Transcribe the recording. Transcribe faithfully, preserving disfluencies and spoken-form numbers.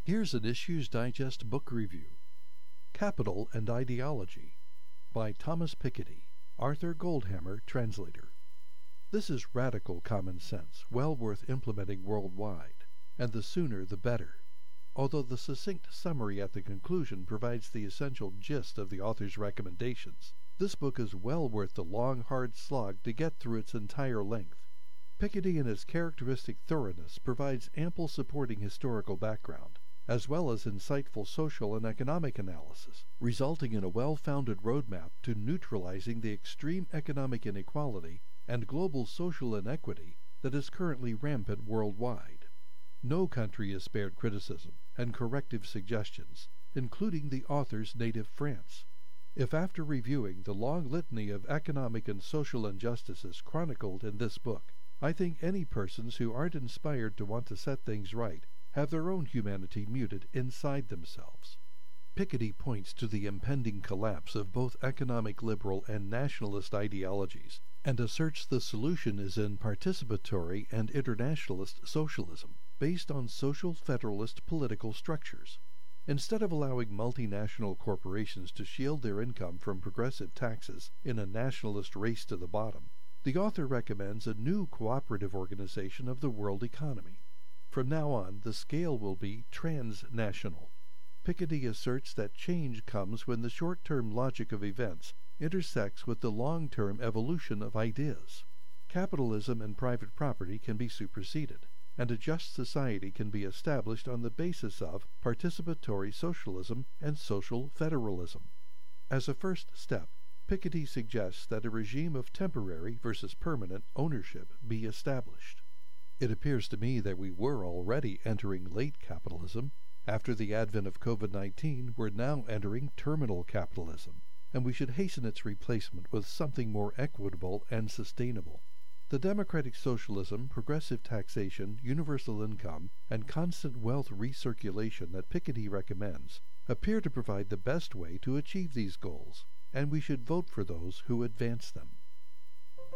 Here's an Issues Digest book review. Capital and Ideology by Thomas Piketty, Arthur Goldhammer, translator. This is radical common sense, well worth implementing worldwide, and the sooner the better. Although the succinct summary at the conclusion provides the essential gist of the author's recommendations, this book is well worth the long, hard slog to get through its entire length. Piketty, in his characteristic thoroughness, provides ample supporting historical background, as well as insightful social and economic analysis, resulting in a well-founded roadmap to neutralizing the extreme economic inequality and global social inequity that is currently rampant worldwide. No country is spared criticism and corrective suggestions, including the author's native France. If after reviewing the long litany of economic and social injustices chronicled in this book, I think any persons who aren't inspired to want to set things right have their own humanity muted inside themselves. Piketty points to the impending collapse of both economic liberal and nationalist ideologies, and asserts the solution is in participatory and internationalist socialism, based on social federalist political structures. Instead of allowing multinational corporations to shield their income from progressive taxes in a nationalist race to the bottom, the author recommends a new cooperative organization of the world economy. From now on, the scale will be transnational. Piketty asserts that change comes when the short-term logic of events intersects with the long-term evolution of ideas. Capitalism and private property can be superseded, and a just society can be established on the basis of participatory socialism and social federalism. As a first step, Piketty suggests that a regime of temporary versus permanent ownership be established. It appears to me that we were already entering late capitalism. After the advent of COVID nineteen, we're now entering terminal capitalism, and we should hasten its replacement with something more equitable and sustainable. The democratic socialism, progressive taxation, universal income, and constant wealth recirculation that Piketty recommends appear to provide the best way to achieve these goals, and we should vote for those who advance them.